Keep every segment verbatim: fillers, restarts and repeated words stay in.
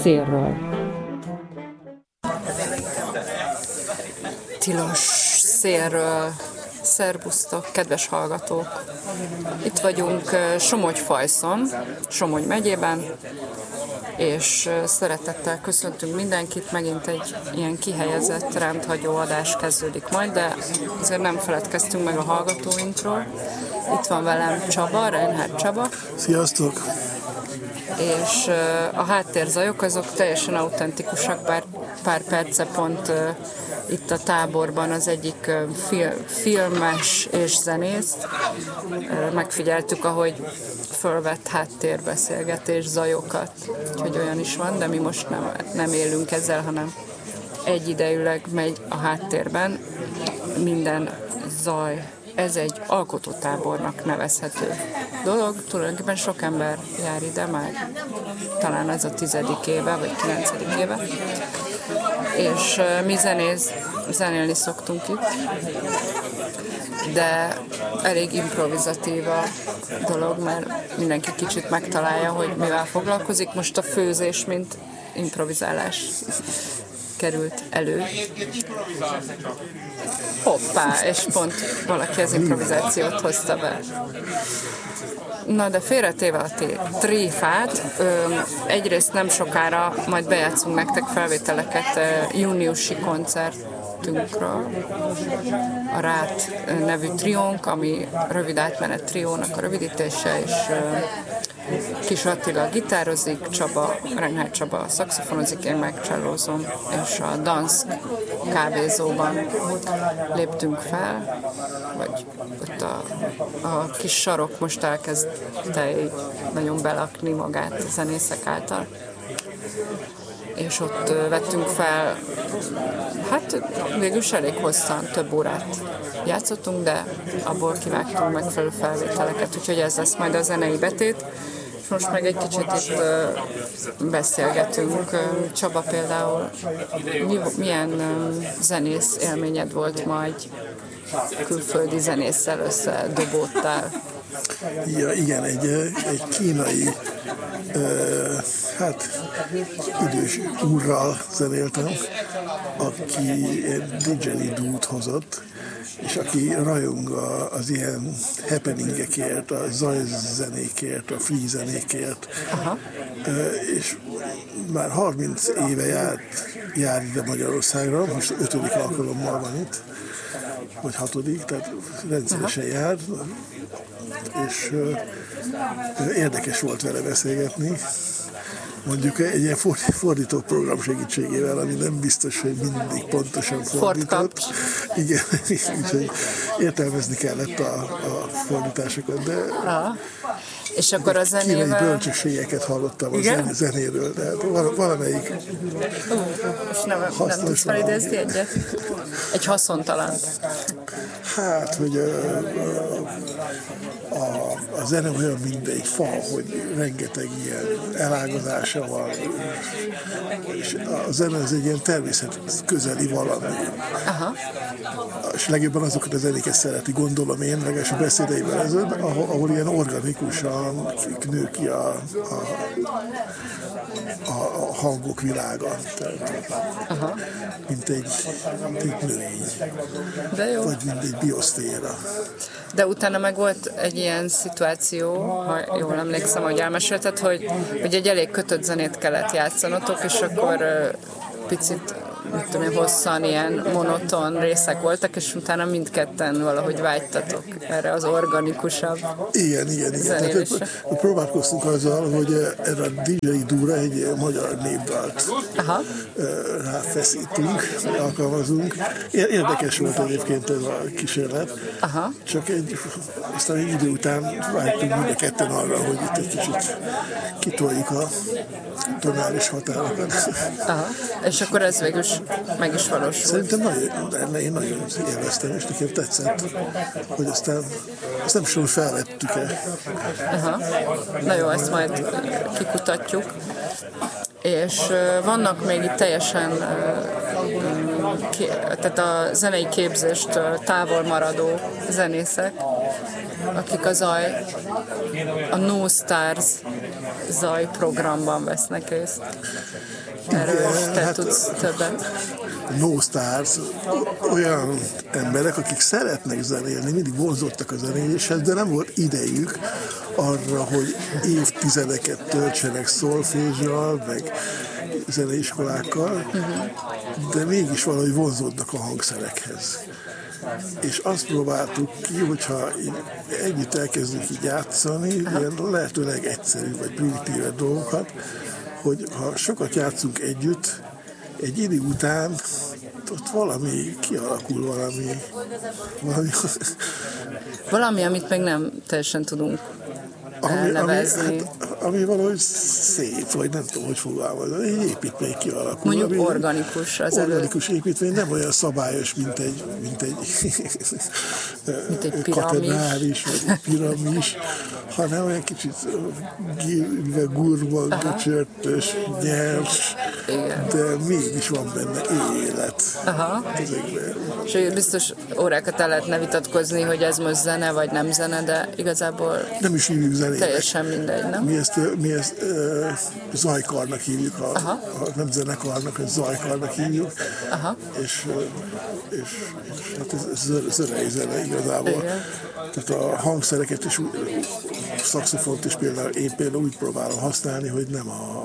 szélről. Tilos szélről. Szerbusztok, kedves hallgatók! Itt vagyunk Somogy-Fajszon, Somogy megyében, és szeretettel köszöntünk mindenkit. Megint egy ilyen kihelyezett, rendhagyó adás kezdődik majd, de azért nem feledkeztünk meg a hallgatóinkról. Itt van velem Csaba, Reinhardt Csaba. Sziasztok! És a háttérzajok azok teljesen autentikusak, bár pár perce pont itt a táborban az egyik fil- filmes és zenész. Megfigyeltük, ahogy fölvett háttérbeszélgetés zajokat, úgyhogy olyan is van, de mi most nem, nem élünk ezzel, hanem egyidejűleg megy a háttérben minden zaj. Ez egy alkotótábornak nevezhető dolog. Tulajdonképpen sok ember jár ide már, talán ez a tizedik éve, vagy kilencedik éve. És mi zenész, zenélni szoktunk itt, de elég improvizatív a dolog, mert mindenki kicsit megtalálja, hogy mivel foglalkozik. Most a főzés, mint improvizálás került elő. Hoppá, és pont valaki az improvizációt hozta be. Na, de félretéve a tréfát, egyrészt nem sokára majd bejátszunk nektek felvételeket júniusi koncertünkről. A Rát nevű triónk, ami rövid átmenet triónak a rövidítése, és Kis Attila gitározik, Csaba, Reinhardt Csaba szaxofonozik, én meg csellózom, és a Dansk kávézóban léptünk fel, vagy ott a, a kis sarok most elkezdte így nagyon belakni magát a zenészek által. És ott vettünk fel, hát végülis elég hosszan, több órát játszottunk, de abból kivágtunk megfelelő felvételeket, úgyhogy ez lesz majd a zenei betét. És most meg egy kicsit itt beszélgetünk. Csaba, például milyen zenész élményed volt majd külföldi zenésszel összedobódtál? Ja, igen, egy, egy kínai uh, hát idős úrral zenéltem, aki egy didgeridoo-t hozott, és aki rajong az ilyen happeningekért, a zajzenékért, a free zenékért. Aha. És már harminc éve járt, jár ide Magyarországra, most ötödik alkalommal van itt, vagy hatodik, tehát rendszeresen Aha. jár, és érdekes volt vele beszélgetni. Mondjuk egy ilyen fordító program segítségével, ami nem biztos, hogy mindig pontosan fordított. Igen, úgyhogy értelmezni kellett a, a fordításokat, de Aha. És akkor a zenével... kínai bölcsességeket hallottam Igen? a zenéről, de hát valamelyik uh, és nem, nem tudsz felidézni egyet? Egy haszontalan. Hát, hogy a, a, a zene olyan, mint egy fa, hogy rengeteg ilyen elágazása van, és a zene az egy ilyen természet közeli valami. Aha. És legjobban azokat a zenéket szereti, gondolom én, legalábbis a beszédeiben ez, ahol, ahol ilyen organikusan nő ki a, a, a, a hangok világa. Tehát, mint egy, mint egy növény. De jó. Vagy mint egy bioszféra. De utána meg volt egy ilyen szituáció, ha jól emlékszem, hogy elmesélted, hogy, hogy egy elég kötött zenét kellett játszanotok, és akkor uh, picit mit tudom én, hosszan ilyen monoton részek voltak, és utána mindketten valahogy vágytatok erre az organikusabb Igen, igen, igen. Tehát, próbálkoztunk azzal, hogy erre a didgeridoo-ra egy magyar népdalt ráfeszítünk, alkalmazunk. Érdekes volt egyébként ez a kísérlet. Aha. Csak egy, aztán egy idő után vágytunk mind a ketten arra, hogy itt egy kicsit kitoljuk a tonális határokat. Aha. És akkor ez végül meg is valósult. Szerintem nagyon, én nagyon élveztem, és nekem tetszett, hogy aztán ezt nem sor felvettük-e. Aha. Na jó, ezt majd kikutatjuk. És uh, vannak még itt teljesen uh, ké, tehát a zenei képzést uh, távol maradó zenészek, akik a zaj, a No Stars zajprogramban vesznek részt. Erről is te hát, tudsz többet. No Stars olyan emberek, akik szeretnek zenélni, mindig vonzottak a zenéléshez, de nem volt idejük arra, hogy évtizedeket töltsenek szolfézsal, meg zeneiskolákkal, uh-huh. de mégis valahogy vonzódnak a hangszerekhez. És azt próbáltuk ki, hogyha együtt elkezdünk így játszani, ilyen lehetőleg egyszerű vagy primitíve dolgokat, hogy ha sokat játszunk együtt, egy idő után ott valami kialakul, valami... Valami, valami amit még nem teljesen tudunk ami, elnevezni. Ami, hát, ami valahogy szép, vagy nem tudom, hogy fogalmazni. Egy építmény kialakul. Mondjuk ami organikus az Organikus elő. Építmény, nem olyan szabályos, mint egy, mint egy, mint egy katedrális, vagy egy piramis, hanem olyan kicsit gírve, gurva, göcsörtös, nyers, igen. de mégis van benne élet. Aha. És biztos órákat el lehetne vitatkozni, hogy ez most zene, vagy nem zene, de igazából nem is hívjuk zenének. Teljesen mindegy, nem? Mi ezt, mi ezt uh, zajkarnak hívjuk, a, a, nem zenekarnak, hogy zajkarnak hívjuk. Aha. És, és, és hát ez zörei zene igazából. Igen. Tehát a hangszereket is, szaxofont is például én például úgy próbálom használni, hogy nem a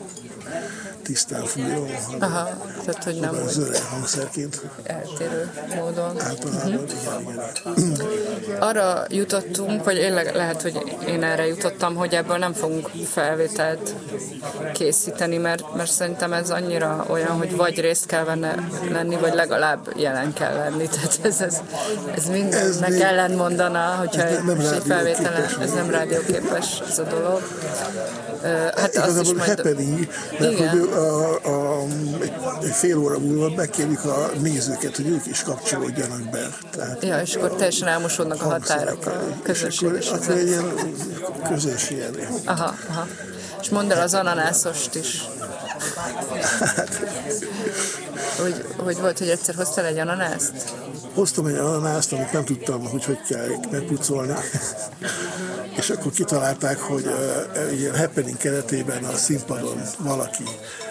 tisztán fújom, hanem aha, tehát, hogy nem zörei hangszerként. Eltérő módon. Általában, uh-huh. igen, igen. Arra jutottunk, vagy én lehet, hogy én erre jutottam, hogy ebből nem fogunk felvételt készíteni, mert, mert szerintem ez annyira olyan, hogy vagy részt kell benne lenni, vagy legalább jelen kell lenni. Tehát ez, ez, ez mindennek ez ellen mondana, hogyha egy, egy felvételen, ez nem rádióképes ez a dolog. Hát igazából az is happening, mert hogy a, a, egy fél óra múlva megkérjük a nézőket, hogy ők is kapcsolódjanak be. Tehát ja, és akkor teljesen elmosódnak a határok a közösség. És akkor, akkor egy ilyen közös ilyen. Aha, aha. És mondd el az ananászost is. hogy, hogy volt, hogy egyszer hoztál egy ananászt? Hoztam egy ananászt, amit nem tudtam, hogy hogy kell megpucolni. És akkor kitalálták, hogy uh, ilyen happening keretében a színpadon valaki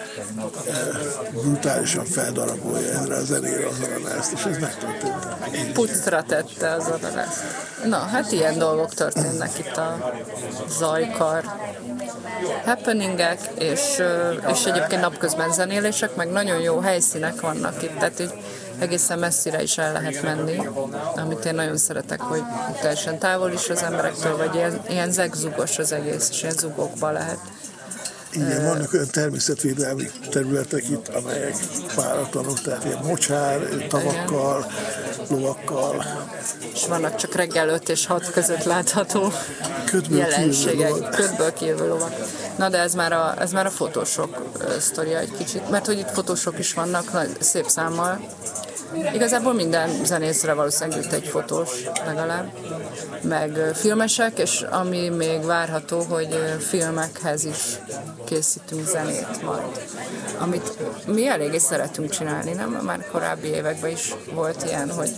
uh, brutálisan feldarabolja erre a zenére az ananászt, és ez megtörtént. Pucra tette az ananászt. Na, hát ilyen dolgok történnek itt a zajkar happeningek, és, és egyébként napközben zenélések, meg nagyon jó helyszínek vannak itt, tehát így egészen messzire is el lehet menni, amit én nagyon szeretek, hogy teljesen távol is az emberektől, vagy ilyen, ilyen zegzugos az egész, és ilyen zugokban lehet. Igen, vannak olyan természetvédelmi területek itt, amelyek páratlanok, tehát ilyen mocsár, tavakkal, lovakkal. És vannak csak reggel öt és hat között látható ködből jelenségek, ködből kijövő lovak. Na de ez már a, ez már a fotósok sztoria egy kicsit, mert hogy itt fotósok is vannak nagy, szép számmal. Igazából minden zenészre valószínűleg jut egy fotós legalább, meg filmesek, és ami még várható, hogy filmekhez is készítünk zenét majd. Amit mi eléggé szeretünk csinálni, nem? Már korábbi években is volt ilyen, hogy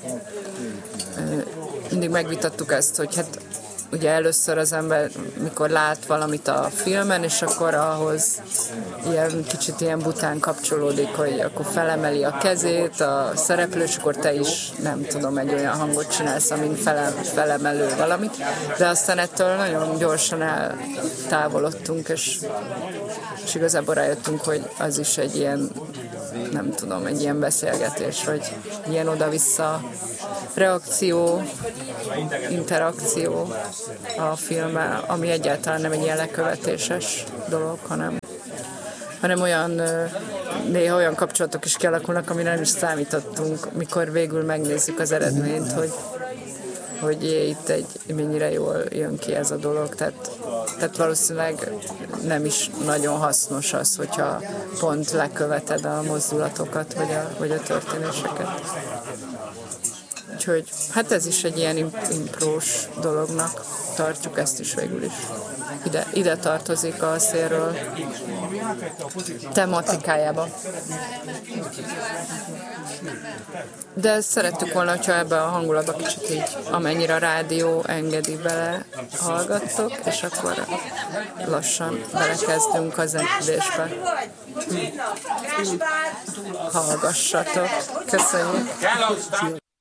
mindig megvitattuk ezt, hogy hát ugye először az ember, mikor lát valamit a filmen, és akkor ahhoz ilyen kicsit ilyen bután kapcsolódik, hogy akkor felemeli a kezét a szereplő, és akkor te is, nem tudom, egy olyan hangot csinálsz, amin fele, felemelő valamit, de aztán ettől nagyon gyorsan eltávolodtunk, és, és igazából rájöttünk, hogy az is egy ilyen, nem tudom, egy ilyen beszélgetés, vagy ilyen oda-vissza reakció, interakció a filmmel, ami egyáltalán nem egy ilyen lekövetéses dolog, hanem, hanem olyan, néha olyan kapcsolatok is kialakulnak, amire nem is számítottunk, mikor végül megnézzük az eredményt, hogy, hogy jé, itt egy, mennyire jól jön ki ez a dolog. Tehát, tehát valószínűleg nem is nagyon hasznos az, hogyha pont leköveted a mozdulatokat, vagy a, vagy a történéseket. Úgyhogy hát ez is egy ilyen imprós dolognak tartjuk ezt is végül is. Ide, ide tartozik a szélről tematikájába. De szerettük volna, hogyha ebbe a hangulatba kicsit így, amennyire a rádió engedi, bele hallgattok, és akkor lassan belekezdünk a zenélésbe. Hallgassatok. Köszönjük.